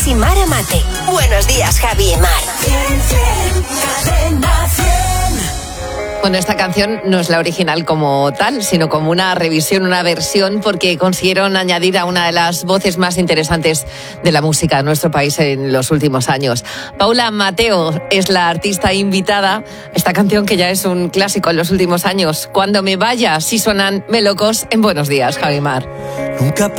y Mara Mate. Buenos días, Javi y Mar. Bueno, esta canción no es la original como tal, sino como una revisión, una versión, porque consiguieron añadir a una de las voces más interesantes de la música de nuestro país en los últimos años. Paula Mateo es la artista invitada. Esta canción que ya es un clásico en los últimos años. Cuando me vaya, sí suenan Melocos en Buenos días, Javi Mar. Nunca